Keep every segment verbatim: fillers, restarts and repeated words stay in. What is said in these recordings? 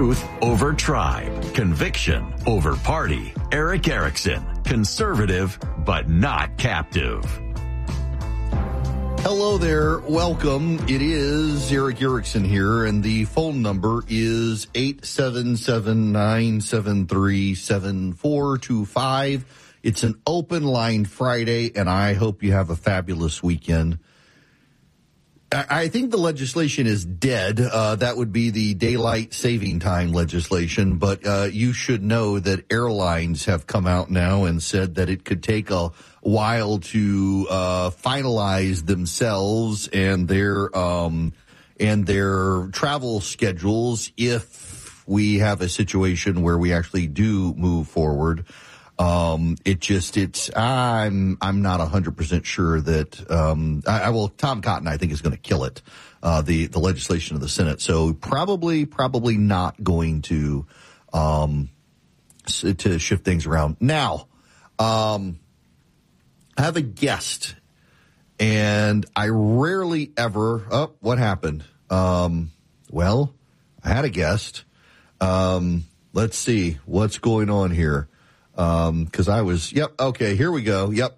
Truth over tribe. Conviction over party. Erick Erickson. Conservative, but not captive. Hello there. Welcome. It is Erick Erickson here, and the phone number is eight seven seven, nine seven three, seven four two five. It's an open line Friday, and I hope you have a fabulous weekend. I think the legislation is dead. Uh, that would be the daylight saving time legislation. But uh, you should know that airlines have come out now and said that it could take a while to uh, finalize themselves and their um, and their travel schedules if we have a situation where we actually do move forward. Um, it just, it's, I'm, I'm not a hundred percent sure that, um, I, I will, Tom Cotton, I think, is going to kill it, uh, the, the legislation of the Senate. So probably, probably not going to, um, to shift things around. Now, um, I have a guest, and I rarely ever, oh, what happened? Um, well, I had a guest. Um, let's see what's going on here. Um, cause I was, yep. Okay. Here we go. Yep.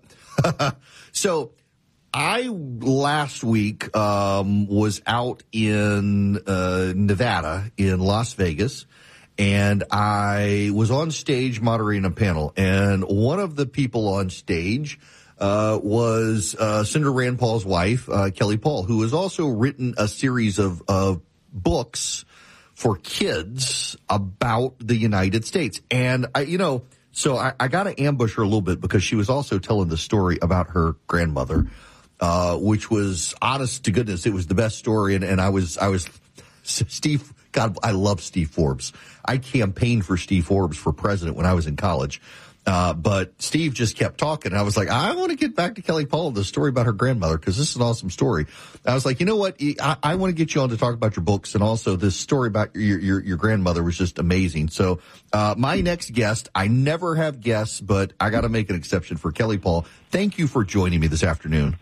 So I last week, um, was out in, uh, Nevada in Las Vegas, and I was on stage moderating a panel, and one of the people on stage, uh, was, uh, Senator Rand Paul's wife, uh, Kelly Paul, who has also written a series of, of books for kids about the United States. And I, you know, So I, I got to ambush her a little bit because she was also telling the story about her grandmother, uh, which was, honest to goodness, it was the best story. And, and I was, I was, Steve, God, I love Steve Forbes. I campaigned for Steve Forbes for president when I was in college. Uh, but Steve just kept talking. And I was like, I want to get back to Kelly Paul, the story about her grandmother, because this is an awesome story. I was like, you know what? I, I want to get you on to talk about your books. And also this story about your, your, your grandmother was just amazing. So, uh, my next guest, I never have guests, but I got to make an exception for Kelly Paul. Thank you for joining me this afternoon.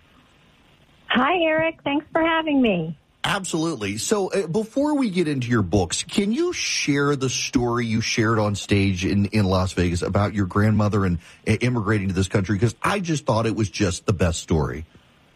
Hi, Eric. Thanks for having me. Absolutely. So uh, before we get into your books, can you share the story you shared on stage in, in Las Vegas about your grandmother and uh, immigrating to this country? Because I just thought it was just the best story.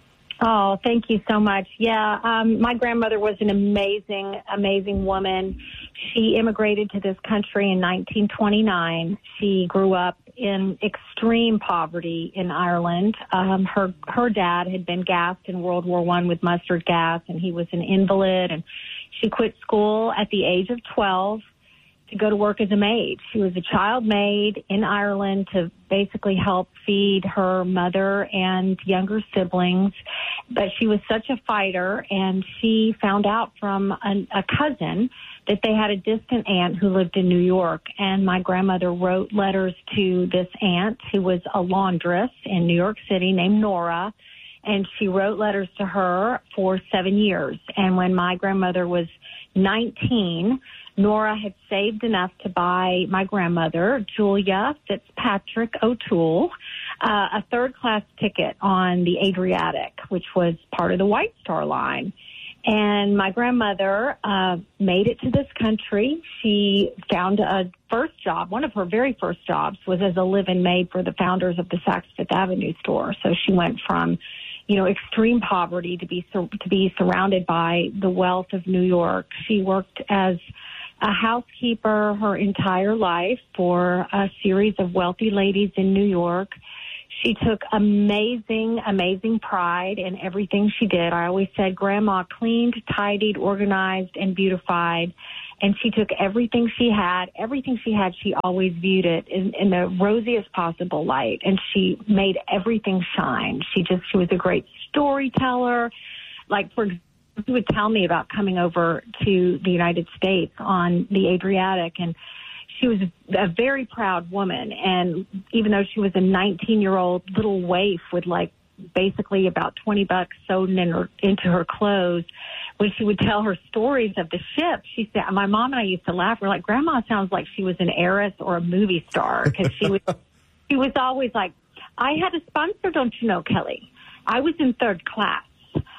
Oh, thank you so much. Yeah, um, my grandmother was an amazing, amazing woman. She immigrated to this country in nineteen twenty-nine. She grew up in extreme poverty in Ireland. Um, her her dad had been gassed in World War One with mustard gas, and he was an invalid. And she quit school at the age of twelve to go to work as a maid. She was a child maid in Ireland to basically help feed her mother and younger siblings. But she was such a fighter, and she found out from an, a cousin that they had a distant aunt who lived in New York. And my grandmother wrote letters to this aunt who was a laundress in New York City named Nora. And she wrote letters to her for seven years. And when my grandmother was nineteen, Nora had saved enough to buy my grandmother, Julia Fitzpatrick O'Toole, uh, a third-class ticket on the Adriatic, which was part of the White Star Line. And my grandmother uh, made it to this country. She found a first job. One of her very first jobs was as a live-in maid for the founders of the Saks Fifth Avenue store. So she went from, you know, extreme poverty to be to be surrounded by the wealth of New York. She worked as a housekeeper her entire life for a series of wealthy ladies in New York. She took amazing, amazing pride in everything she did. I always said Grandma cleaned, tidied, organized, and beautified. And she took everything she had, everything she had, she always viewed it in, in the rosiest possible light. And she made everything shine. She just, she was a great storyteller. Like, for example, she would tell me about coming over to the United States on the Adriatic, and she was a very proud woman. And even though she was a nineteen-year-old little waif with, like, basically about twenty bucks sewn in her, into her clothes, when she would tell her stories of the ship, she said, my mom and I used to laugh. We're like, Grandma sounds like she was an heiress or a movie star, because she was, she was always like, I had a sponsor, don't you know, Kelly? I was in third class.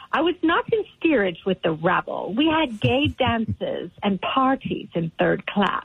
I was not in steerage with the rabble. We had gay dances and parties in third class.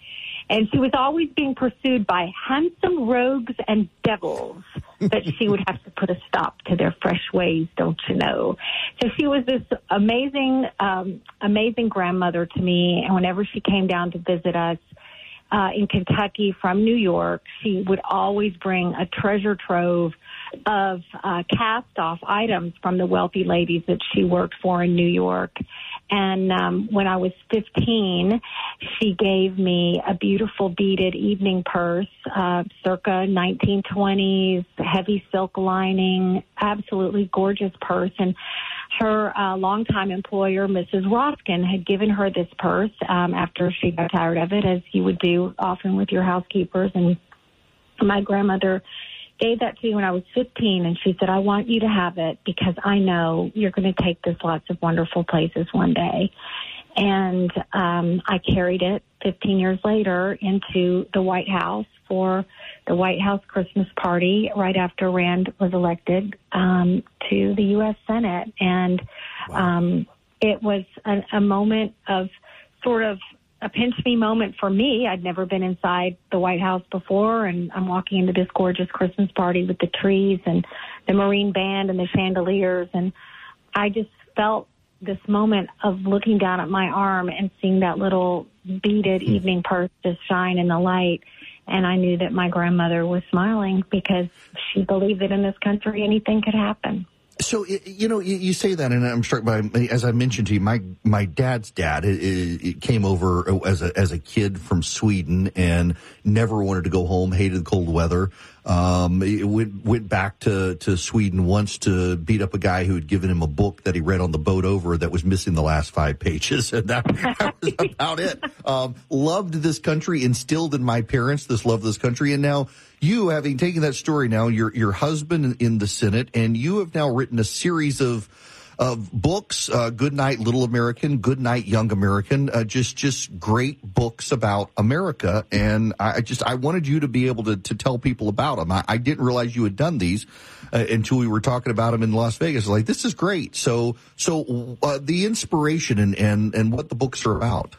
And she was always being pursued by handsome rogues and devils, but she would have to put a stop to their fresh ways, don't you know? So she was this amazing, um, amazing grandmother to me. And whenever she came down to visit us uh, in Kentucky from New York, she would always bring a treasure trove of uh, cast-off items from the wealthy ladies that she worked for in New York. And um, when I was fifteen, she gave me a beautiful beaded evening purse, uh, circa nineteen twenties, heavy silk lining, absolutely gorgeous purse. And her uh, longtime employer, Missus Roskin, had given her this purse um, after she got tired of it, as you would do often with your housekeepers. And my grandmother gave that to me when I was fifteen, and she said, I want you to have it because I know you're going to take this lots of wonderful places one day. And um, I carried it fifteen years later into the White House for the White House Christmas party right after Rand was elected um, to the U S Senate. And um, it was a, a moment of sort of a pinch me moment for me. I'd never been inside the White House before, and I'm walking into this gorgeous Christmas party with the trees and the Marine Band and the chandeliers, and I just felt this moment of looking down at my arm and seeing that little beaded evening purse just shine in the light, and I knew that my grandmother was smiling because she believed that in this country anything could happen. So, you know, you say that, and I'm struck by, as I mentioned to you, my my dad's dad it, it came over as a as a kid from Sweden and never wanted to go home, hated the cold weather. Um, it went, went back to, to Sweden once to beat up a guy who had given him a book that he read on the boat over that was missing the last five pages. And that, that was about it. Um, loved this country, instilled in my parents this love of this country. And now you, having taken that story now, your your husband in the Senate, and you have now written a series of of books, uh, Good Night, Little American, Good Night, Young American, uh, just just great books about America. And I just I wanted you to be able to, to tell people about them. I, I didn't realize you had done these uh, until we were talking about them in Las Vegas. Like, this is great. So so uh, the inspiration and, and, and what the books are about.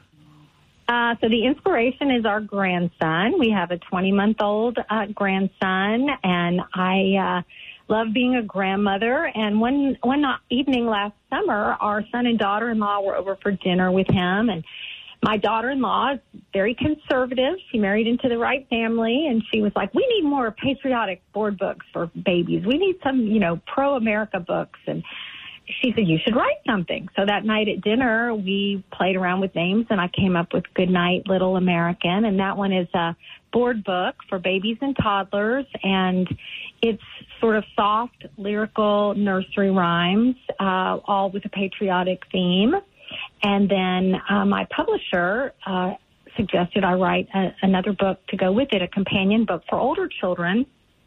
Uh, so the inspiration is our grandson. We have a twenty-month-old uh, grandson, and I uh, love being a grandmother. And one one evening last summer, our son and daughter-in-law were over for dinner with him, and my daughter-in-law is very conservative. She married into the right family, and she was like, we need more patriotic board books for babies. We need some, you know, pro-America books. And she said, you should write something. So that night at dinner, we played around with names, and I came up with Good Night, Little American. And that one is a board book for babies and toddlers, and it's sort of soft, lyrical nursery rhymes, uh, all with a patriotic theme. And then uh, my publisher uh, suggested I write a, another book to go with it, a companion book for older children.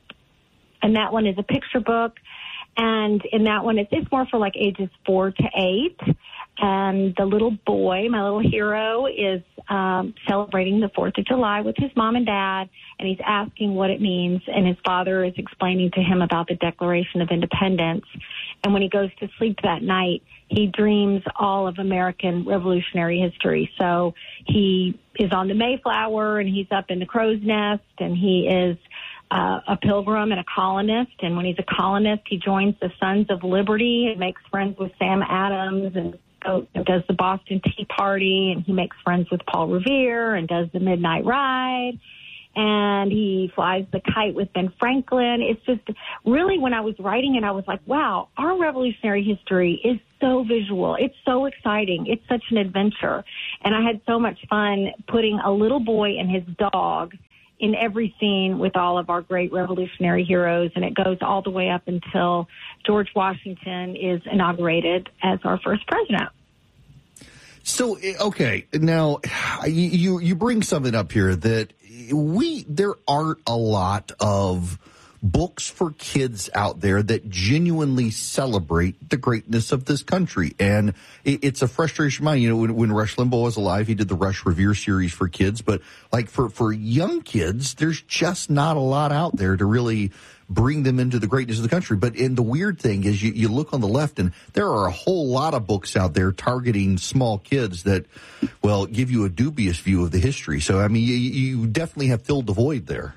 And that one is a picture book. And in that one, it's, it's more for like ages four to eight. And the little boy, my little hero, is um, celebrating the fourth of July with his mom and dad, and he's asking what it means. And his father is explaining to him about the Declaration of Independence. And when he goes to sleep that night, he dreams all of American Revolutionary history. So he is on the Mayflower, and he's up in the crow's nest, and he is Uh, a pilgrim and a colonist. And when he's a colonist, he joins the Sons of Liberty and makes friends with Sam Adams and go, does the Boston Tea Party. And he makes friends with Paul Revere and does the Midnight Ride. And he flies the kite with Ben Franklin. It's just really, when I was writing it, I was like, wow, our revolutionary history is so visual. It's so exciting. It's such an adventure. And I had so much fun putting a little boy and his dog in every scene with all of our great revolutionary heroes, and it goes all the way up until George Washington is inaugurated as our first president. So, okay, now you you bring something up here that we there aren't a lot of books for kids out there that genuinely celebrate the greatness of this country. And it, it's a frustration of mine. You know, when, when Rush Limbaugh was alive, he did the Rush Revere series for kids. But like for, for young kids, there's just not a lot out there to really bring them into the greatness of the country. But and the weird thing is you, you look on the left and there are a whole lot of books out there targeting small kids that, well, give you a dubious view of the history. So, I mean, you, you definitely have filled the void there.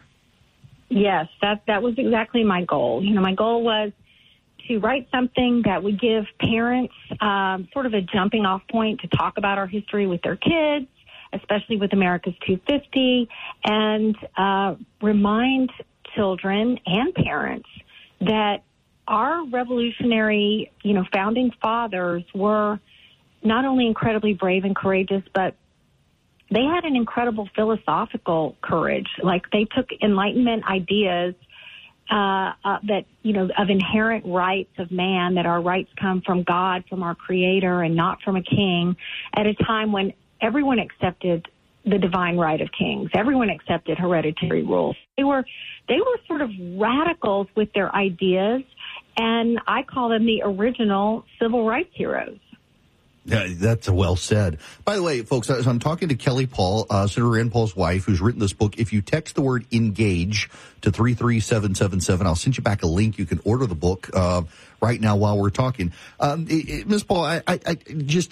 Yes, that that was exactly my goal. You know, my goal was to write something that would give parents um, sort of a jumping off point to talk about our history with their kids, especially with America's two fifty, and uh, remind children and parents that our revolutionary, you know, founding fathers were not only incredibly brave and courageous, but they had an incredible philosophical courage. Like they took Enlightenment ideas uh, uh, that, you know, of inherent rights of man, that our rights come from God, from our Creator, and not from a king, at a time when everyone accepted the divine right of kings. Everyone accepted hereditary rule. They were, they were sort of radicals with their ideas, and I call them the original civil rights heroes. Yeah, that's well said. By the way, folks, as I'm talking to Kelly Paul, uh, Senator Rand Paul's wife, who's written this book. If you text the word engage to three three seven seven seven, I'll send you back a link. You can order the book uh, right now while we're talking. Um, Miz Paul, I, I, I just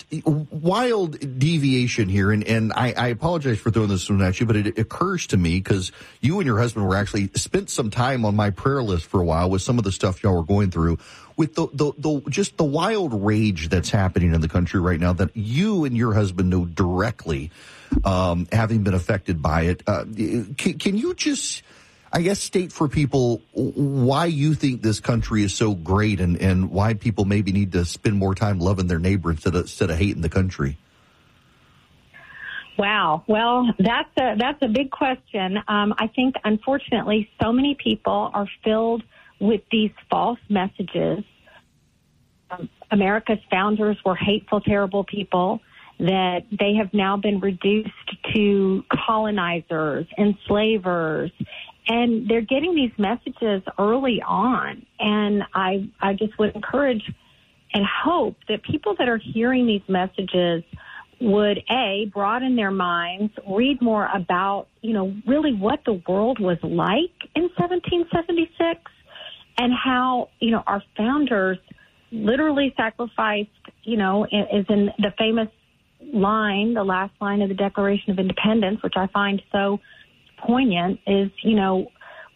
wild deviation here, and, and I, I apologize for throwing this one at you, but it occurs to me because you and your husband were actually spent some time on my prayer list for a while with some of the stuff y'all were going through. With the, the, the, just the wild rage that's happening in the country right now that you and your husband know directly, um, having been affected by it. Uh, can, can you just, I guess, state for people why you think this country is so great and, and why people maybe need to spend more time loving their neighbor instead of, instead of hating the country? Wow. Well, that's a, that's a big question. Um, I think, unfortunately, so many people are filled with these false messages. Um, America's founders were hateful, terrible people, that they have now been reduced to colonizers, enslavers, and they're getting these messages early on. And I, I just would encourage and hope that people that are hearing these messages would, A, broaden their minds, read more about, you know, really what the world was like in seventeen seventy-six, and how, you know, our founders literally sacrificed, you know, is in the famous line, the last line of the Declaration of Independence, which I find so poignant, is, you know,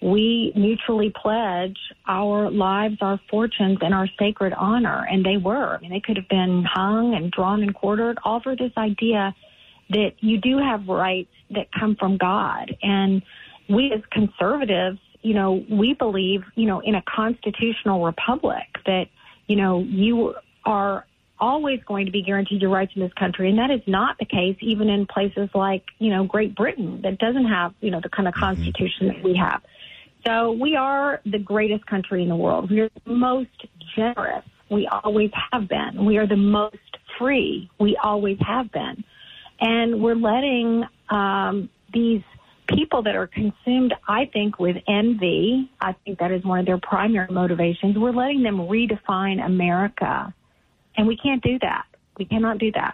we mutually pledge our lives, our fortunes, and our sacred honor. And they were. I mean, they could have been hung and drawn and quartered, all for this idea that you do have rights that come from God. And we as conservatives, you know, we believe, you know, in a constitutional republic that, you know, you are always going to be guaranteed your rights in this country. And that is not the case even in places like, you know, Great Britain that doesn't have, you know, the kind of constitution that we have. So we are the greatest country in the world. We are the most generous. We always have been. We are the most free. We always have been. And we're letting um, these people that are consumed, I think, with envy, I think that is one of their primary motivations, we're letting them redefine America. And we can't do that. We cannot do that.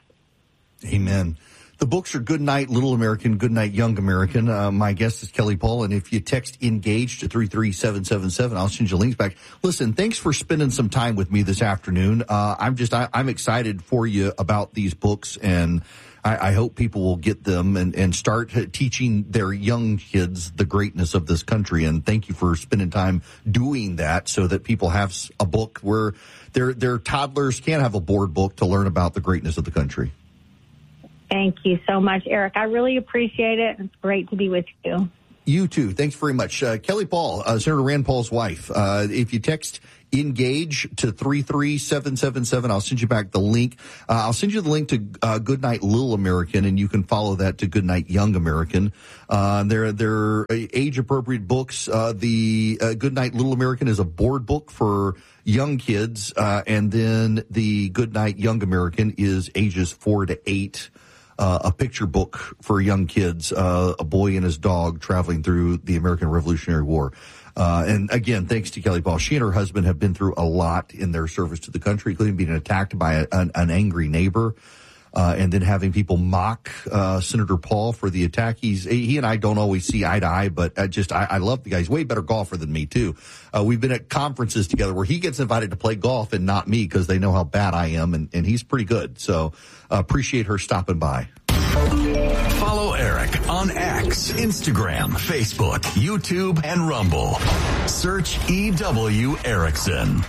Amen. The books are Good Night, Little American, Good Night, Young American. Uh, my guest is Kelly Paul, and if you text ENGAGE to three three seven seven seven, I'll send you links back. Listen, thanks for spending some time with me this afternoon. Uh, I'm just, I, I'm excited for you about these books, and I, I hope people will get them and, and start teaching their young kids the greatness of this country. And thank you for spending time doing that so that people have a book where their, their toddlers can have a board book to learn about the greatness of the country. Thank you so much, Eric. I really appreciate it. It's great to be with you. You too. Thanks very much. Uh, Kelly Paul, uh, Senator Rand Paul's wife. Uh, if you text ENGAGE to three three seven seven seven, I'll send you back the link. Uh, I'll send you the link to uh, Good Night, Little American, and you can follow that to Good Night, Young American. Uh, they're, they're age-appropriate books. Uh, the uh, Good Night, Little American is a board book for young kids, uh, and then the Good Night, Young American is ages four to eight. Uh, a picture book for young kids, uh, a boy and his dog traveling through the American Revolutionary War. Uh, and again, thanks to Kelly Paul. She and her husband have been through a lot in their service to the country, including being attacked by a, an, an angry neighbor. Uh, and then having people mock uh, Senator Paul for the attack. He's he and I don't always see eye to eye, but I just I, I love the guy. He's way better golfer than me too. Uh, we've been at conferences together where he gets invited to play golf and not me because they know how bad I am, and, and he's pretty good. So uh, appreciate her stopping by. Follow Eric on X, Instagram, Facebook, YouTube, and Rumble. Search E W Erickson.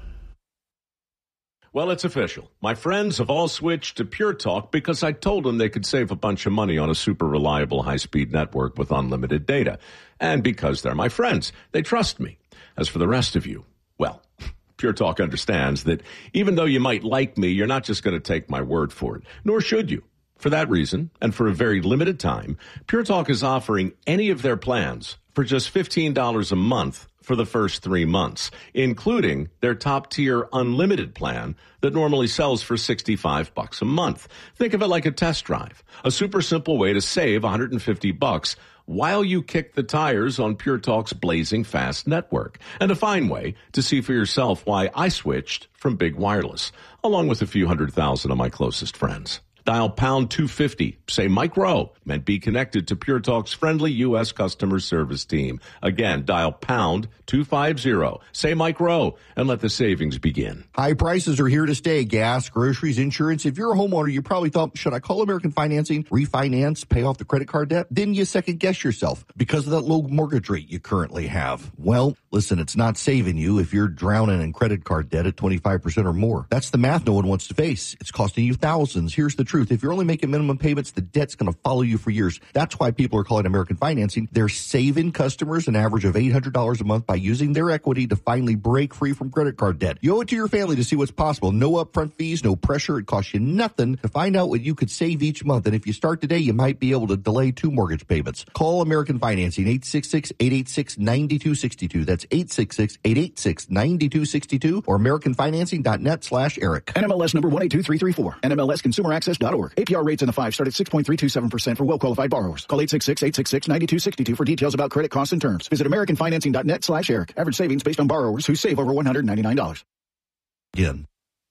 Well, it's official. My friends have all switched to Pure Talk because I told them they could save a bunch of money on a super reliable high-speed network with unlimited data. And because they're my friends, they trust me. As for the rest of you, well, Pure Talk understands that even though you might like me, you're not just going to take my word for it, nor should you. For that reason, and for a very limited time, Pure Talk is offering any of their plans for just fifteen dollars a month for the first three months, including their top-tier unlimited plan that normally sells for sixty-five bucks a month. Think of it like a test drive, a super simple way to save one hundred fifty bucks while you kick the tires on Pure Talk's blazing fast network, and a fine way to see for yourself why I switched from Big Wireless, along with a few hundred thousand of my closest friends. Dial pound two fifty, say Mike Rowe, and be connected to Pure Talk's friendly U S customer service team. Again, dial pound two fifty, say Mike Rowe, and let the savings begin. High prices are here to stay. Gas, groceries, insurance. If you're a homeowner, you probably thought, should I call American Financing, refinance, pay off the credit card debt? Then you second guess yourself because of that low mortgage rate you currently have. Well, listen, it's not saving you if you're drowning in credit card debt at twenty-five percent or more. That's the math no one wants to face. It's costing you thousands. Here's the truth. If you're only making minimum payments, the debt's going to follow you for years. That's why people are calling American Financing. They're saving customers an average of eight hundred dollars a month by using their equity to finally break free from credit card debt. You owe it to your family to see what's possible. No upfront fees, no pressure. It costs you nothing to find out what you could save each month. And if you start today, you might be able to delay two mortgage payments. Call American Financing, eight six six, eight eight six, nine two six two. That's eight six six, eight eight six, nine two six two or american financing dot net slash Eric. N M L S number one eight two three three four. N M L S consumer access dot org. A P R rates in the five start at six point three two seven percent for well-qualified borrowers. Call eight six six, eight six six, nine two six two for details about credit costs and terms. Visit american financing dot net slash Eric. Average savings based on borrowers who save over one hundred ninety-nine dollars. Again.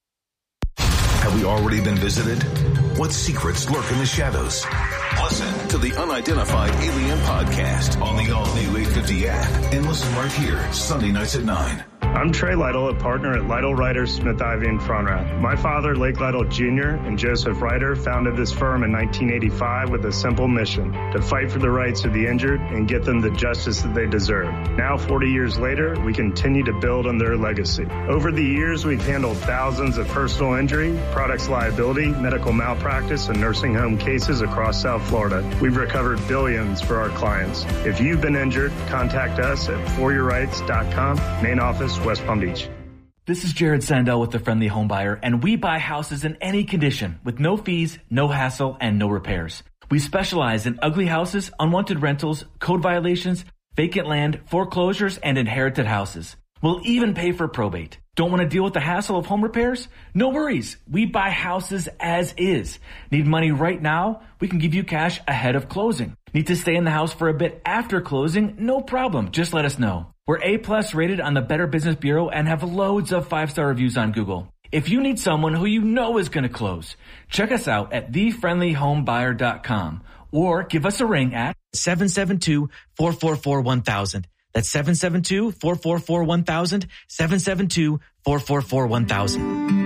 Have we already been visited? What secrets lurk in the shadows? Listen to the Unidentified Alien Podcast on the all-new eight fifty app and listen right here Sunday nights at nine. I'm Trey Lytle, a partner at Lytle Ryder Smith Ivy and Fronrath. My father, Lake Lytle Junior, and Joseph Ryder founded this firm in nineteen eighty-five with a simple mission: to fight for the rights of the injured and get them the justice that they deserve. Now, forty years later, we continue to build on their legacy. Over the years, we've handled thousands of personal injury, products liability, medical malpractice, and nursing home cases across South Florida. We've recovered billions for our clients. If you've been injured, contact us at for your rights dot com, main office, West Palm Beach. This is Jared Sandell with The Friendly Home Buyer, and we buy houses in any condition with no fees, no hassle, and no repairs. We specialize in ugly houses, unwanted rentals, code violations, vacant land, foreclosures, and inherited houses. We'll even pay for probate. Don't want to deal with the hassle of home repairs? No worries. We buy houses as is. Need money right now? We can give you cash ahead of closing. Need to stay in the house for a bit after closing? No problem. Just let us know. We're A-plus rated on the Better Business Bureau and have loads of five-star reviews on Google. If you need someone who you know is going to close, check us out at the friendly home buyer dot com or give us a ring at seven seven two, four four four, one thousand. That's seven seven two, four four four, one thousand, seven seven two, four four four, one thousand.